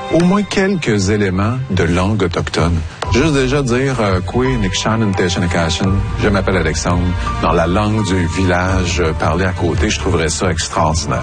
au moins quelques éléments de langue autochtone. Juste déjà dire Kwe Nikshan Teshanakashan, je m'appelle Alexandre, dans la langue du village parlé à côté, je trouverais ça extraordinaire.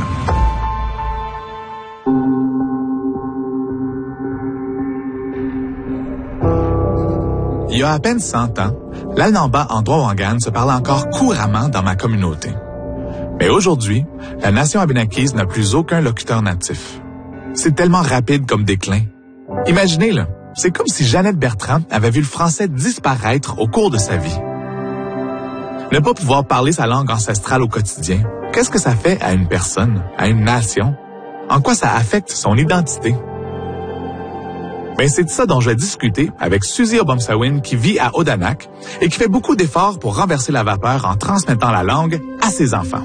Il y a à peine 100 ans, l'Alnamba en Droit-Wangan se parlait encore couramment dans ma communauté. Mais aujourd'hui, la nation abénaquise n'a plus aucun locuteur natif. C'est tellement rapide comme déclin. Imaginez-le, c'est comme si Jeannette Bertrand avait vu le français disparaître au cours de sa vie. Ne pas pouvoir parler sa langue ancestrale au quotidien, qu'est-ce que ça fait à une personne, à une nation? En quoi ça affecte son identité? Ben, c'est de ça dont je vais discuter avec Suzy Obomsawin qui vit à Odanak et qui fait beaucoup d'efforts pour renverser la vapeur en transmettant la langue à ses enfants.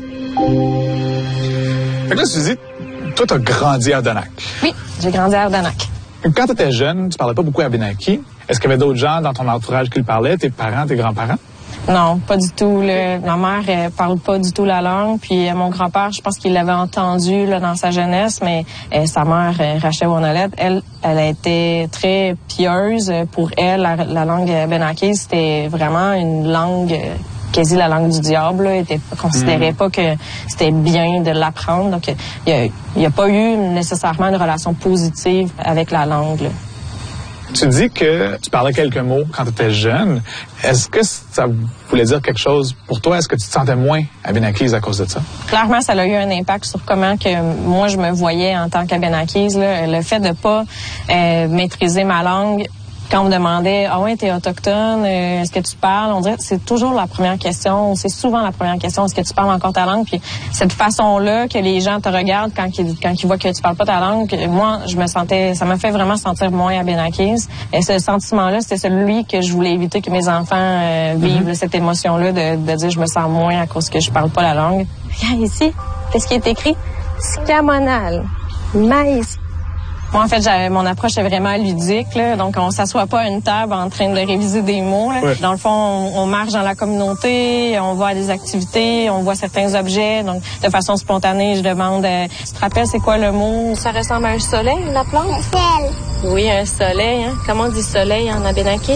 Fait que là, Suzy, toi, t'as grandi à Odanak. Oui, j'ai grandi à Odanak. Quand t'étais jeune, tu parlais pas beaucoup abénaki. Est-ce qu'il y avait d'autres gens dans ton entourage qui le parlaient, tes parents, tes grands-parents? Non, pas du tout. Ma mère, elle parle pas du tout la langue. Puis mon grand-père, je pense qu'il l'avait entendu là, dans sa jeunesse, mais sa mère, Rachel Wonolette, elle a été très pieuse. Pour elle, la langue abénakise, c'était vraiment une langue, quasi la langue du diable. Elle considérait pas que c'était bien de l'apprendre. Donc, il y a pas eu nécessairement une relation positive avec la langue, là. Tu dis que tu parlais quelques mots quand tu étais jeune. Est-ce que ça voulait dire quelque chose pour toi? Est-ce que tu te sentais moins abénakise à cause de ça? Clairement, ça a eu un impact sur comment que moi je me voyais en tant qu'abénakise. Le fait de pas maîtriser ma langue. Quand on me demandait, ah ouais, t'es autochtone, est-ce que tu parles? On dirait que c'est toujours la première question, c'est souvent la première question, est-ce que tu parles encore ta langue? Puis cette façon-là que les gens te regardent quand ils voient que tu parles pas ta langue, moi, ça m'a fait vraiment sentir moins abénakise. Et ce sentiment-là, c'était celui que je voulais éviter que mes enfants vivent, cette émotion-là de dire je me sens moins à cause que je parle pas la langue. Regarde ici, qu'est-ce qui est écrit? Scamonal, maïs. Moi, en fait, mon approche est vraiment ludique, là. Donc, on s'assoit pas à une table en train de réviser des mots, là. Ouais. Dans le fond, on marche dans la communauté, on va à des activités, on voit certains objets. Donc, de façon spontanée, je demande, tu te rappelles c'est quoi le mot? Ça ressemble à un soleil, la plante? Un ciel. Oui, un soleil, hein. Comment on dit soleil en abénaqué?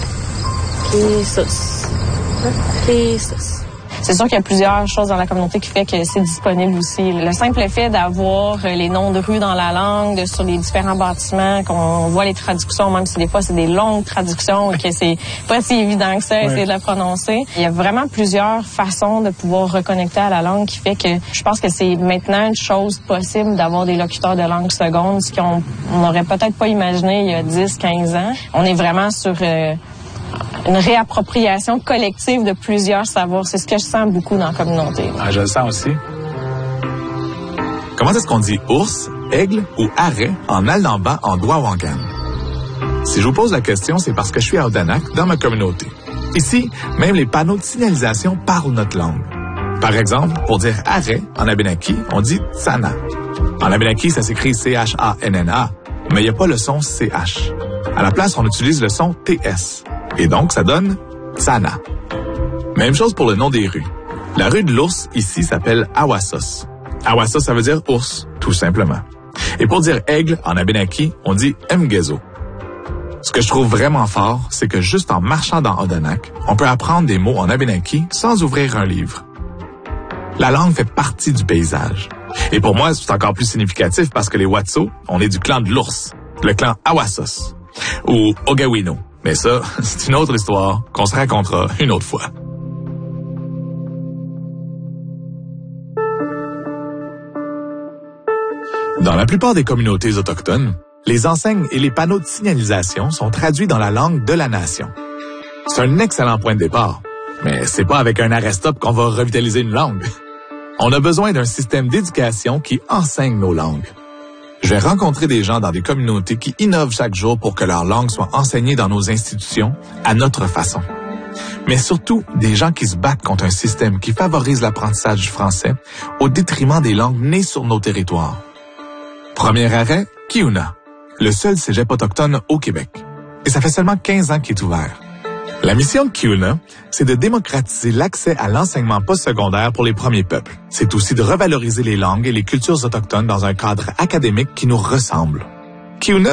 Kisos. Kisos. C'est sûr qu'il y a plusieurs choses dans la communauté qui fait que c'est disponible aussi. Le simple fait d'avoir les noms de rues dans la langue, sur les différents bâtiments, qu'on voit les traductions, même si des fois c'est des longues traductions et que c'est pas si évident que ça, essayer de la prononcer. Il y a vraiment plusieurs façons de pouvoir reconnecter à la langue qui fait que je pense que c'est maintenant une chose possible d'avoir des locuteurs de langue seconde, ce qu'on n'aurait peut-être pas imaginé il y a 10, 15 ans. On est vraiment sur une réappropriation collective de plusieurs savoirs. C'est ce que je sens beaucoup dans la communauté. Ah, je le sens aussi. Comment est-ce qu'on dit ours, aigle ou arrêt en Alnamba en Droit-Wangan? Si je vous pose la question, c'est parce que je suis à Odanak, dans ma communauté. Ici, même les panneaux de signalisation parlent notre langue. Par exemple, pour dire arrêt en abénaki, on dit tsana. En abénaki, ça s'écrit C-H-A-N-N-A, mais il n'y a pas le son C-H. À la place, on utilise le son T-S. Et donc, ça donne Tsana. Même chose pour le nom des rues. La rue de l'ours, ici, s'appelle Awassos. Awassos, ça veut dire ours, tout simplement. Et pour dire aigle, en abénaki, on dit Mgezo. Ce que je trouve vraiment fort, c'est que juste en marchant dans Odanak, on peut apprendre des mots en abénaki sans ouvrir un livre. La langue fait partie du paysage. Et pour moi, c'est encore plus significatif parce que les Watso, on est du clan de l'ours, le clan Awassos, ou Ogawino. Mais ça, c'est une autre histoire qu'on se racontera une autre fois. Dans la plupart des communautés autochtones, les enseignes et les panneaux de signalisation sont traduits dans la langue de la nation. C'est un excellent point de départ, mais c'est pas avec un arrêt-stop qu'on va revitaliser une langue. On a besoin d'un système d'éducation qui enseigne nos langues. Je vais rencontrer des gens dans des communautés qui innovent chaque jour pour que leur langue soit enseignée dans nos institutions à notre façon. Mais surtout, des gens qui se battent contre un système qui favorise l'apprentissage du français au détriment des langues nées sur nos territoires. Premier arrêt, Kiuna, le seul cégep autochtone au Québec. Et ça fait seulement 15 ans qu'il est ouvert. La mission de Kiuna, c'est de démocratiser l'accès à l'enseignement postsecondaire pour les premiers peuples. C'est aussi de revaloriser les langues et les cultures autochtones dans un cadre académique qui nous ressemble. Kiuna